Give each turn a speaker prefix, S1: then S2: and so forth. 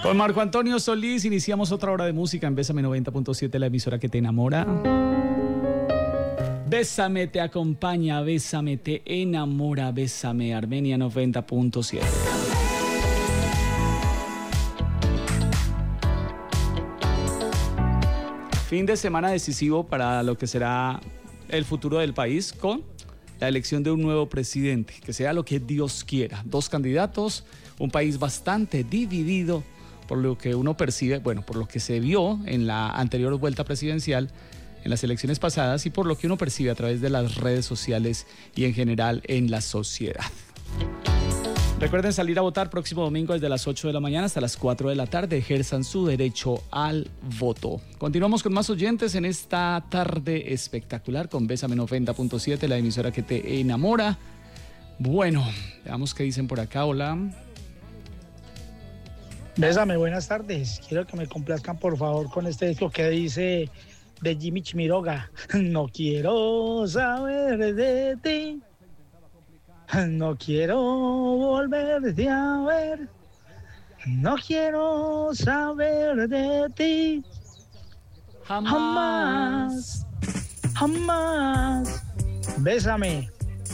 S1: Con Marco Antonio Solís iniciamos otra hora de música en Bésame 90.7, la emisora que te enamora. Bésame te acompaña, bésame te enamora, bésame Armenia 90.7. Fin de semana decisivo para lo que será el futuro del país con la elección de un nuevo presidente, que sea lo que Dios quiera. 2 candidatos, un país bastante dividido por lo que uno percibe, bueno, por lo que se vio en la anterior vuelta presidencial, en las elecciones pasadas y por lo que uno percibe a través de las redes sociales y en general en la sociedad. Recuerden salir a votar próximo domingo desde las 8 de la mañana hasta las 4 de la tarde. Ejerzan su derecho al voto. Continuamos con más oyentes en esta tarde espectacular con Bésame 90.7, la emisora que te enamora. Bueno, veamos qué dicen por acá. Hola.
S2: Bésame, buenas tardes. Quiero que me complazcan por favor con este disco que dice de Jimmy Chimiroga. No quiero saber de ti. No quiero volverte a ver. No quiero saber de ti. Jamás. Jamás. Bésame.